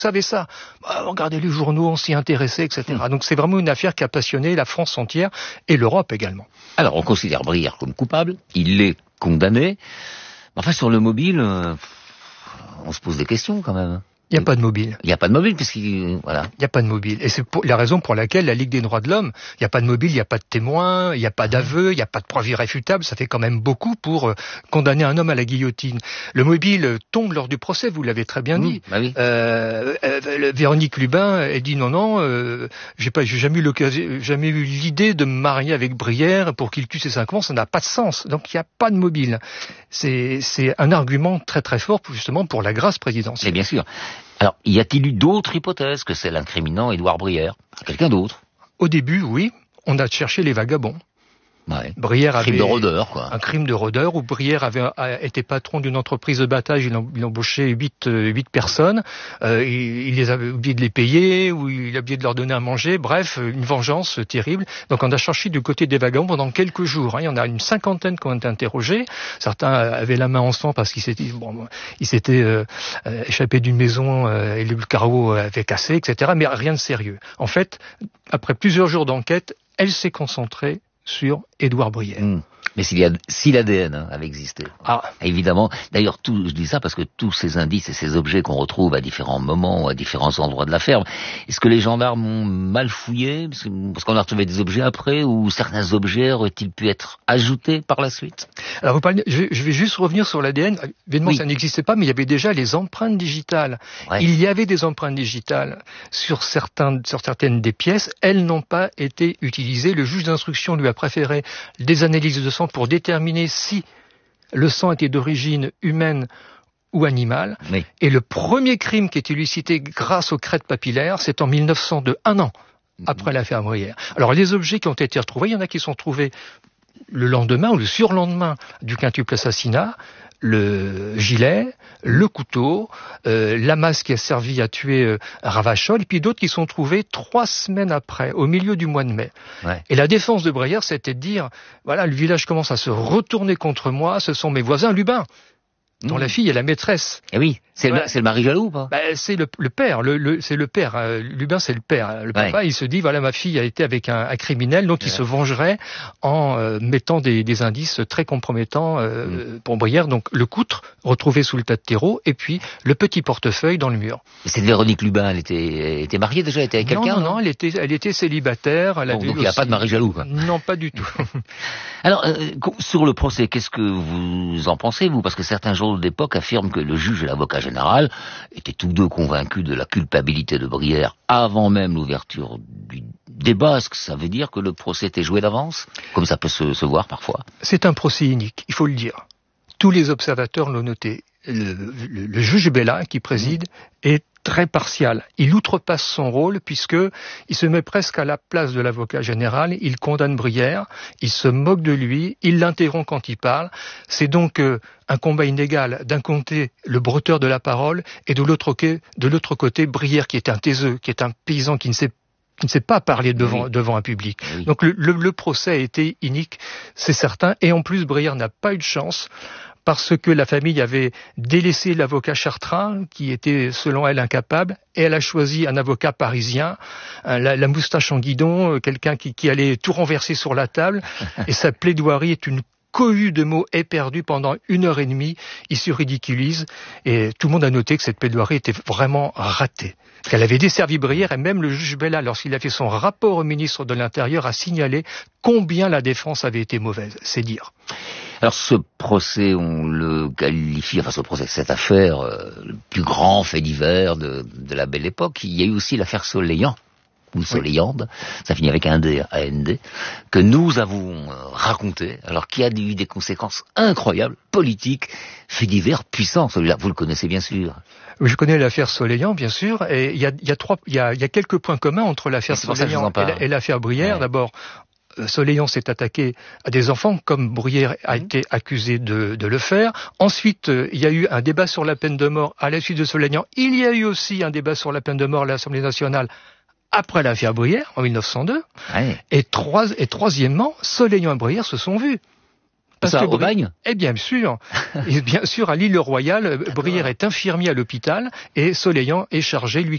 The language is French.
savez ça? Bah, regardez les journaux, on s'y intéressait, etc. Donc c'est vraiment une affaire qui a passionné la France entière et l'Europe également. Alors, on considère Brière comme coupable, il est condamné. Enfin, sur le mobile, on se pose des questions quand même. Il n'y a pas de mobile. Il n'y a pas de mobile, puisqu'il... Voilà. Il n'y a pas de mobile. Et c'est la raison pour laquelle la Ligue des droits de l'homme, il n'y a pas de mobile, il n'y a pas de témoin, il n'y a pas d'aveu, il n'y a pas de preuve irréfutable. Ça fait quand même beaucoup pour condamner un homme à la guillotine. Le mobile tombe lors du procès, vous l'avez très bien dit. Bah oui. Véronique Lubin, elle dit non, j'ai jamais eu l'idée de me marier avec Brière pour qu'il tue ses 5 enfants, ça n'a pas de sens. Donc il n'y a pas de mobile. C'est un argument très très fort justement pour la grâce présidentielle. Mais bien sûr. Alors, y a-t-il eu d'autres hypothèses que celle incriminant Édouard Brière? Quelqu'un d'autre? Au début, oui, on a cherché les vagabonds. Ouais. Brière avait crime de rôdeur, quoi. Un crime de rôdeur où Brière avait été patron d'une entreprise de battage, il embauchait 8 personnes, il les avait oublié de les payer, ou il a oublié de leur donner à manger, bref, une vengeance terrible. Donc on a cherché du côté des vagabonds pendant quelques jours, Il y en a une 50aine qui ont été interrogés, certains avaient la main en sang parce qu'ils s'étaient échappés d'une maison et le carreau avait cassé, etc. Mais rien de sérieux. En fait, après plusieurs jours d'enquête, elle s'est concentrée sur Édouard Brière. Mais si l'ADN avait existé, évidemment. D'ailleurs, je dis ça parce que tous ces indices et ces objets qu'on retrouve à différents moments, à différents endroits de la ferme, est-ce que les gendarmes ont mal fouillé parce qu'on a retrouvé des objets après, ou certains objets auraient-ils pu être ajoutés par la suite? Alors vous parlez, je vais juste revenir sur l'ADN. Évidemment, oui. Ça n'existait pas, mais il y avait déjà les empreintes digitales. Ouais. Il y avait des empreintes digitales sur certaines des pièces. Elles n'ont pas été utilisées. Le juge d'instruction lui a préféré des analyses de sang pour déterminer si le sang était d'origine humaine ou animale. Oui. Et le premier crime qui est élucidé grâce aux crêtes papillaires, c'est en 1902, un an après l'affaire Brière. Alors les objets qui ont été retrouvés, il y en a qui sont trouvés le lendemain ou le surlendemain du quintuple assassinat, le gilet, le couteau, la masse qui a servi à tuer Ravachol, et puis d'autres qui sont trouvés 3 semaines après, au milieu du mois de mai. Ouais. Et la défense de Brière, c'était de dire, voilà, le village commence à se retourner contre moi, ce sont mes voisins Lubin, dont la fille est la maîtresse. Et oui, c'est le mari jaloux ou pas? C'est le père, c'est le père. Lubin, c'est le père. Le papa, il se dit, voilà, ma fille a été avec un criminel, donc il se vengerait en mettant des indices très compromettants pour Brière. Donc le coutre retrouvé sous le tas de terreau, et puis le petit portefeuille dans le mur. Et cette Véronique Lubin, elle était mariée déjà, elle était avec quelqu'un? Non, elle était célibataire. Donc il n'y a pas de mari jaloux, quoi. Non, pas du tout. Alors, sur le procès, qu'est-ce que vous en pensez, vous? Parce que certains journaux d'époque affirment que le juge et l'avocat général étaient tous deux convaincus de la culpabilité de Brière avant même l'ouverture du débat. Est-ce que ça veut dire que le procès était joué d'avance, comme ça peut se voir parfois? C'est un procès unique, il faut le dire. Tous les observateurs l'ont noté. Le juge Bella, qui préside, est très partial. Il outrepasse son rôle puisque il se met presque à la place de l'avocat général, il condamne Brière, il se moque de lui, il l'interrompt quand il parle. C'est donc un combat inégal. D'un côté, le bretteur de la parole, et de l'autre côté, Brière, qui est un taiseux, qui est un paysan qui ne sait pas parler devant un public. Oui. Donc le procès a été unique, c'est certain, et en plus Brière n'a pas eu de chance, parce que la famille avait délaissé l'avocat Chartrain, qui était selon elle incapable, et elle a choisi un avocat parisien, la moustache en guidon, quelqu'un qui allait tout renverser sur la table, et sa plaidoirie est une cohue de mots éperdus pendant 1h30, il se ridiculise, et tout le monde a noté que cette plaidoirie était vraiment ratée. Qu'elle avait desservi Brière, et même le juge Bella, lorsqu'il a fait son rapport au ministre de l'Intérieur, a signalé combien la défense avait été mauvaise, c'est dire. Alors ce procès, on le qualifie, cette affaire, le plus grand fait divers de la belle époque. Il y a eu aussi l'affaire Soleillant, ou Soleillande, ça finit avec un D, A-N-D, que nous avons raconté, alors qui a eu des conséquences incroyables, politiques, fait divers puissants. Celui-là, vous le connaissez bien sûr. Je connais l'affaire Soleillant, bien sûr, et il y a quelques points communs entre l'affaire Soleillant et l'affaire Brière. Ouais. D'abord, Soleillant s'est attaqué à des enfants, comme Brière a été accusé de le faire. Ensuite, il y a eu un débat sur la peine de mort à la suite de Soleillant. Il y a eu aussi un débat sur la peine de mort à l'Assemblée nationale après l'affaire Brière, en 1902. Ouais. Et troisièmement, Soleillant et Brière se sont vus. Parce que au bagne ? Eh bien sûr. Et bien sûr, à l'île Royale, Brière est infirmier à l'hôpital et Soleillant est chargé, lui